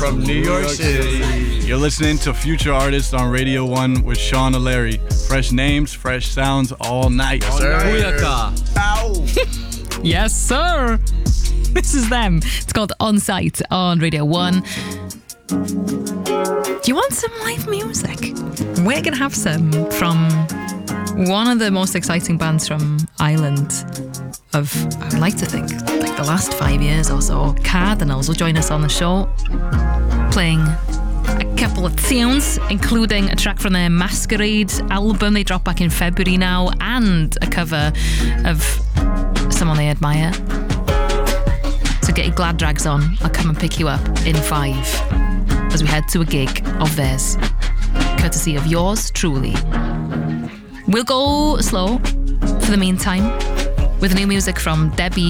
from New York City. You're listening to Future Artists on Radio 1 with Sean O'Leary. Fresh names, fresh sounds all night. Yes, sir. Ow. Yes, sir. This is them. It's called On Site on Radio 1. Do you want some live music? We're going to have some from one of the most exciting bands from Ireland of, I would like to think, like the last 5 years or so. Cardinals will join us on the show, playing a couple of tunes, including a track from their Masquerade album they dropped back in February now, and a cover of someone they admire. So get your glad rags on. I'll come and pick you up in 5 as we head to a gig of theirs, courtesy of yours truly. We'll go slow for the meantime with new music from Debbie